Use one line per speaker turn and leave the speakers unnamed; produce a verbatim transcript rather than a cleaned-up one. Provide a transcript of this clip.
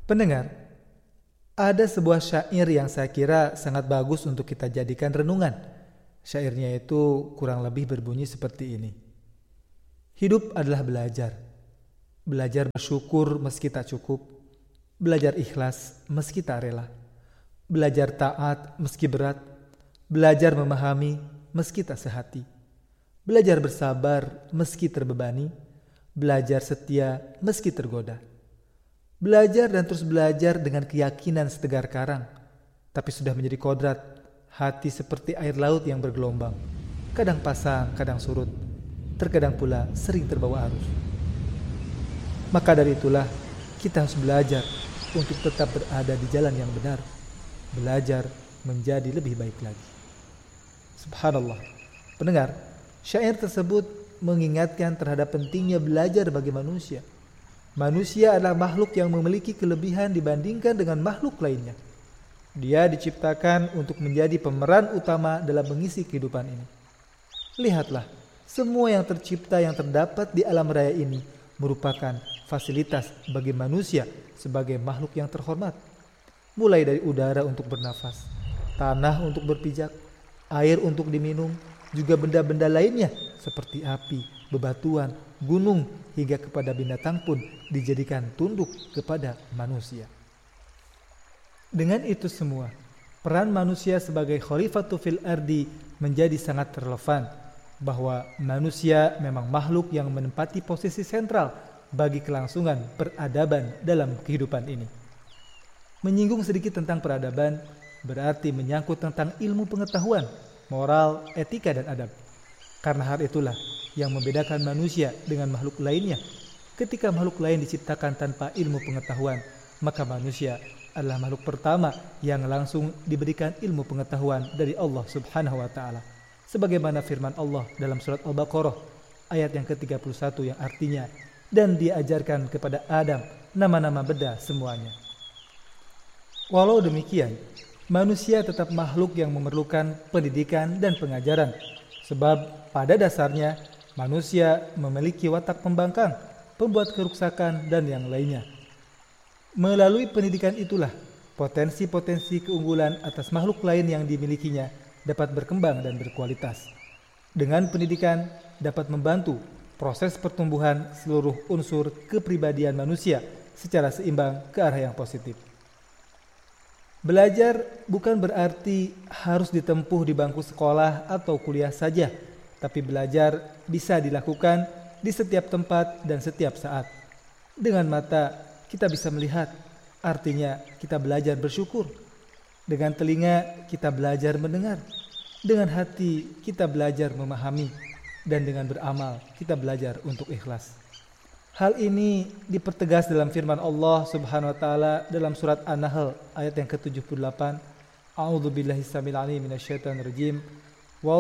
Pendengar, ada sebuah syair yang saya kira sangat bagus untuk kita jadikan renungan. Syairnya itu kurang lebih berbunyi seperti ini. Hidup adalah belajar. Belajar bersyukur meski tak cukup. Belajar ikhlas meski tak rela. Belajar taat meski berat. Belajar memahami meski tak sehati. Belajar bersabar meski terbebani. Belajar setia meski tergoda. Belajar dan terus belajar dengan keyakinan setegar karang. Tapi sudah menjadi kodrat. Hati seperti air laut yang bergelombang. Kadang pasang, kadang surut. Terkadang pula sering terbawa arus. Maka dari itulah kita harus belajar untuk tetap berada di jalan yang benar. Belajar menjadi lebih baik lagi. Subhanallah. Pendengar, syair tersebut mengingatkan terhadap pentingnya belajar bagi manusia. Manusia adalah makhluk yang memiliki kelebihan dibandingkan dengan makhluk lainnya. Dia diciptakan untuk menjadi pemeran utama dalam mengisi kehidupan ini. Lihatlah, semua yang tercipta yang terdapat di alam raya ini merupakan fasilitas bagi manusia sebagai makhluk yang terhormat. Mulai dari udara untuk bernafas, tanah untuk berpijak, air untuk diminum, juga benda-benda lainnya seperti api, bebatuan, gunung, hingga kepada binatang pun dijadikan tunduk kepada manusia. Dengan itu semua, peran manusia sebagai khalifatu fil ardi menjadi sangat relevan, bahwa manusia memang makhluk yang menempati posisi sentral bagi kelangsungan peradaban dalam kehidupan ini. Menyinggung sedikit tentang peradaban berarti menyangkut tentang ilmu pengetahuan, moral, etika, dan adab. Karena hal itulah yang membedakan manusia dengan makhluk lainnya. Ketika makhluk lain diciptakan tanpa ilmu pengetahuan, maka manusia adalah makhluk pertama yang langsung diberikan ilmu pengetahuan dari Allah Subhanahu wa taala. Sebagaimana firman Allah dalam surat Al-Baqarah ayat yang ke tiga puluh satu yang artinya, dan diajarkan kepada Adam nama-nama benda semuanya. Walau demikian, manusia tetap makhluk yang memerlukan pendidikan dan pengajaran. Sebab pada dasarnya manusia memiliki watak pembangkang, pembuat kerusakan, dan yang lainnya. Melalui pendidikan itulah potensi-potensi keunggulan atas makhluk lain yang dimilikinya dapat berkembang dan berkualitas. Dengan pendidikan dapat membantu proses pertumbuhan seluruh unsur kepribadian manusia secara seimbang ke arah yang positif. Belajar bukan berarti harus ditempuh di bangku sekolah atau kuliah saja, tapi belajar bisa dilakukan di setiap tempat dan setiap saat. Dengan mata kita bisa melihat, artinya kita belajar bersyukur. Dengan telinga kita belajar mendengar. Dengan hati kita belajar memahami. Dan dengan beramal kita belajar untuk ikhlas. Hal ini dipertegas dalam firman Allah Subhanahu wa taala dalam surat An-Nahl ayat yang ke tujuh puluh delapan. A'udzubillahi samil alim minasyaitonir rajim.